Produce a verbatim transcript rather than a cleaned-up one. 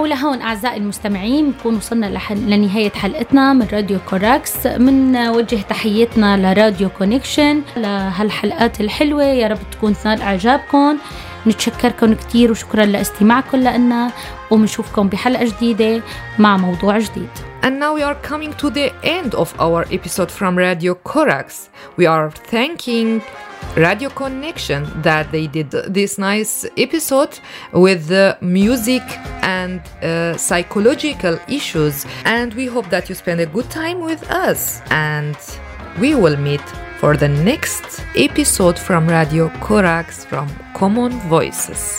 ولهون أعزائي المستمعين نكون وصلنا لح... لنهاية حلقتنا من راديو كوراكس. من وجه تحياتنا لراديو كونيكشن لهالحلقات الحلوة، يا رب تكون تنال إعجابكم. نتشكركم كتير وشكرا لاستماعكم لنا، ومنشوفكم بحلقة جديدة مع موضوع جديد. And now we are coming to the end of our episode from Radio Corax. We are thanking Radio Connection that they did this nice episode with the music and uh, psychological issues. And we hope that you spend a good time with us. And we will meet for the next episode from Radio Corax from Common Voices.